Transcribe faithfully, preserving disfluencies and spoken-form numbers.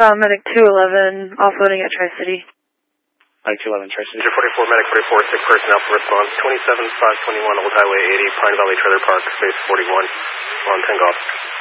found Medic two eleven offloading at Tri-City. Medic two eleven, Tri-City. forty-four, Medic forty-four, six personnel for response. twenty-seven five twenty-one, Old Highway eighty, Pine Valley Trailer Park, space forty-one, on ten golf.